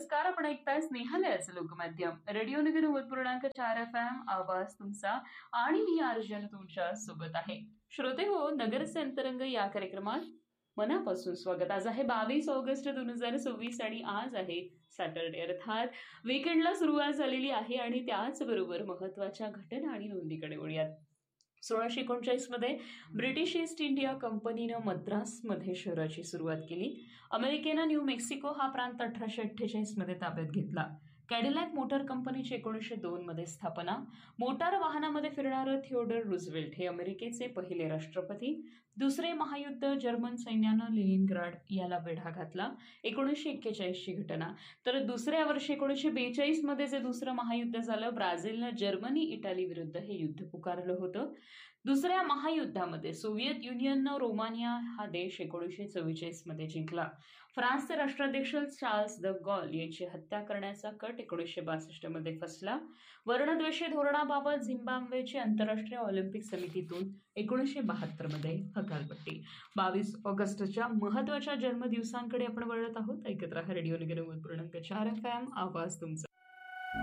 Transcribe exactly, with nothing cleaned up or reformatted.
नमस्कार. आपण ऐकताय स्नेहालयाचं लोकमाध्यम रेडिओ नगर नव्वद पूर्णांक चार एफ एम आवाज तुमचा आणि मी अर्जन तुमच्या सोबत आहे. श्रोते हो, नगरचे अंतरंग या कार्यक्रमात मनापासून स्वागत. आज आहे बावीस ऑगस्ट दोन हजार सव्वीस आणि आज आहे सॅटर्डे, अर्थात वीकेंडला सुरुवात झालेली आहे आणि त्याचबरोबर महत्वाच्या घटना आणि नोंदीकडे वळूयात. सोळाशे एकोणचाळीस मध्ये ब्रिटिश ईस्ट इंडिया कंपनीनं मद्रासमध्ये शहराची सुरुवात केली. अमेरिकेनं न्यू मेक्सिको हा प्रांत अठराशे अठ्ठेचाळीस मध्ये ताब्यात घेतला. कॅडिलॅक मोटर कंपनीची एकोणीसशे दोन मध्ये स्थापना. मोटार वाहनामध्ये फिरणारं थिओडर रुझवेल्ट हे अमेरिकेचे पहिले राष्ट्रपती. दुसरे महायुद्ध, जर्मन सैन्यानं लेनिनग्राड याला वेढा घातला. एकोणीसशे एक्केचाळीस ची घटना. तर दुसऱ्या वर्षी एकोणीसशे बेचाळीस मध्ये जे दुसरं महायुद्ध झालं, ब्राझीलनं जर्मनी इटाली विरुद्ध हे युद्ध पुकारलं होतं. दुसऱ्या महायुद्धामध्ये सोव्हिएत युनियननं रोमानिया हा देश एकोणीसशे चव्वेचाळीस मध्ये जिंकला. फ्रान्सचे राष्ट्राध्यक्ष चार्ल्स द गॉल यांची हत्या करण्याचा कट एकोणीसशे बासष्ट मध्ये फसला. वर्णद्वेषी धोरणाबाबत झिम्बाब्वेची आंतरराष्ट्रीय ऑलिम्पिक समितीतून एकोणीसशे बहात्तर मध्ये हकालपट्टी. बावीस ऑगस्टच्या महत्वाच्या जन्मदिवसांकडे आपण वळत आहोत. ऐकत राहा रेडिओ नगर नव्वद पूर्णांक चार एफ एम आवाज तुमचा.